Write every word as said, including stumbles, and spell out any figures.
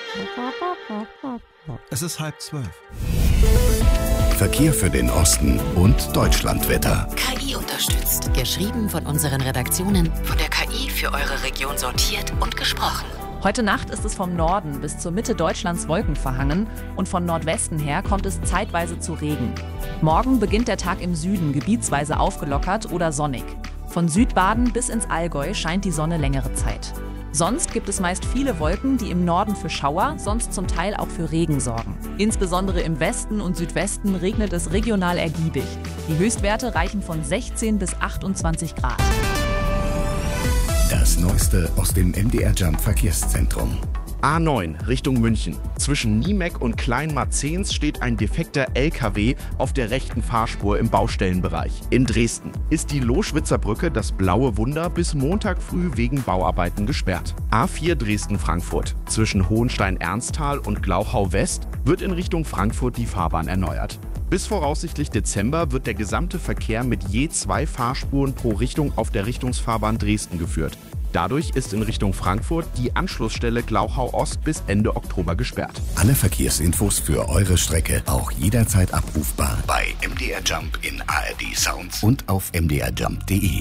Es ist halb zwölf. Verkehr für den Osten und Deutschlandwetter. K I unterstützt. Geschrieben von unseren Redaktionen, von der K I für eure Region sortiert und gesprochen. Heute Nacht ist es vom Norden bis zur Mitte Deutschlands wolkenverhangen und von Nordwesten her kommt es zeitweise zu Regen. Morgen beginnt der Tag im Süden gebietsweise aufgelockert oder sonnig. Von Südbaden bis ins Allgäu scheint die Sonne längere Zeit. Sonst gibt es meist viele Wolken, die im Norden für Schauer, sonst zum Teil auch für Regen sorgen. Insbesondere im Westen und Südwesten regnet es regional ergiebig. Die Höchstwerte reichen von sechzehn bis achtundzwanzig Grad. Das Neueste aus dem M D R Jump Verkehrszentrum. A neun Richtung München. Zwischen Niemeck und Kleinmarzens steht ein defekter L K W auf der rechten Fahrspur im Baustellenbereich. In Dresden ist die Loschwitzer Brücke, das blaue Wunder, bis Montag früh wegen Bauarbeiten gesperrt. A vier Dresden-Frankfurt. Zwischen Hohenstein-Ernsthal und Glauchau-West wird in Richtung Frankfurt die Fahrbahn erneuert. Bis voraussichtlich Dezember wird der gesamte Verkehr mit je zwei Fahrspuren pro Richtung auf der Richtungsfahrbahn Dresden geführt. Dadurch ist in Richtung Frankfurt die Anschlussstelle Glauchau Ost bis Ende Oktober gesperrt. Alle Verkehrsinfos für eure Strecke auch jederzeit abrufbar bei M D R Jump in A R D Sounds und auf m d r jump punkt d e.